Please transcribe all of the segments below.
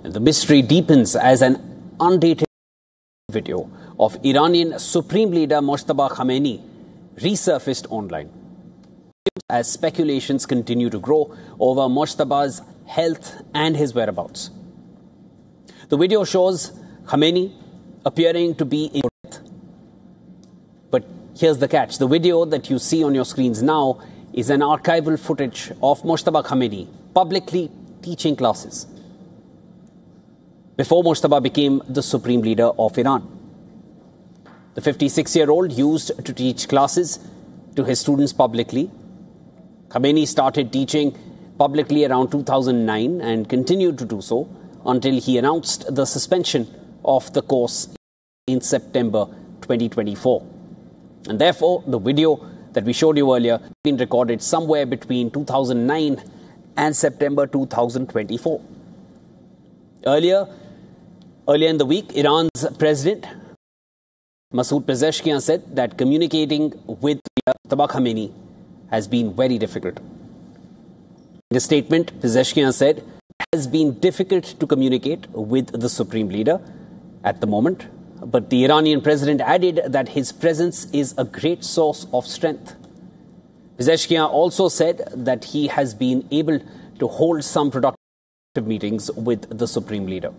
And the mystery deepens as an undated video of Iranian Supreme Leader Mojtaba Khamenei resurfaced online. As speculations continue to grow over Mojtaba's health and his whereabouts. The video shows Khamenei appearing to be in death. But here's the catch. The video that you see on your screens now is an archival footage of Mojtaba Khamenei publicly teaching classes before Mojtaba became the Supreme Leader of Iran. The 56-year-old used to teach classes to his students publicly. Khamenei started teaching publicly around 2009 and continued to do so until he announced the suspension of the course in September 2024. And therefore, the video that we showed you earlier has been recorded somewhere between 2009 and September 2024. Earlier in the week, Iran's President Masoud Pezeshkian said that communicating with Mojtaba Khamenei has been very difficult. In a statement, Pezeshkian said it has been difficult to communicate with the Supreme Leader at the moment, but the Iranian president added that his presence is a great source of strength. Pezeshkian also said that he has been able to hold some productive meetings with the Supreme Leader.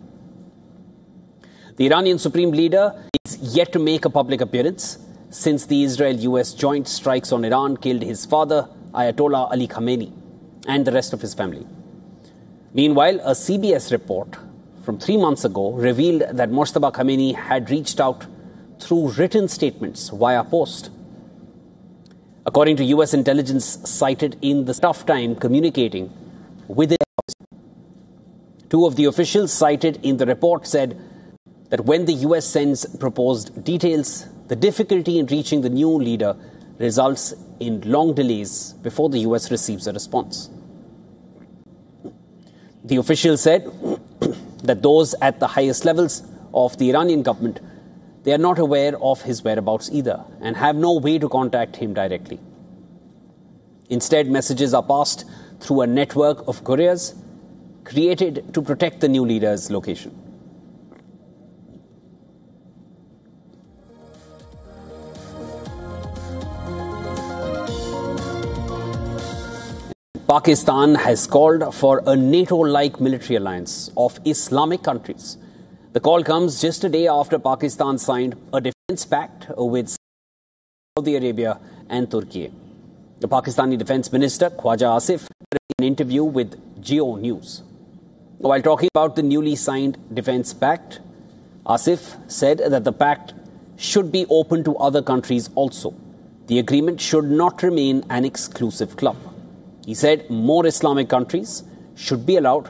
The Iranian Supreme Leader is yet to make a public appearance since the Israel-US joint strikes on Iran killed his father, Ayatollah Ali Khamenei, and the rest of his family. Meanwhile, a CBS report from 3 months ago revealed that Mojtaba Khamenei had reached out through written statements via post. According to US intelligence cited in the tough time communicating with it, two of the officials cited in the report said that when the US sends proposed details, the difficulty in reaching the new leader results in long delays before the US receives a response. The official said that those at the highest levels of the Iranian government, they are not aware of his whereabouts either and have no way to contact him directly. Instead, messages are passed through a network of couriers created to protect the new leader's location. Pakistan has called for a NATO-like military alliance of Islamic countries. The call comes just a day after Pakistan signed a defense pact with Saudi Arabia and Turkey. The Pakistani Defense Minister, Khwaja Asif, in an interview with Geo News. While talking about the newly signed defense pact, Asif said that the pact should be open to other countries also. The agreement should not remain an exclusive club. He said more Islamic countries should be allowed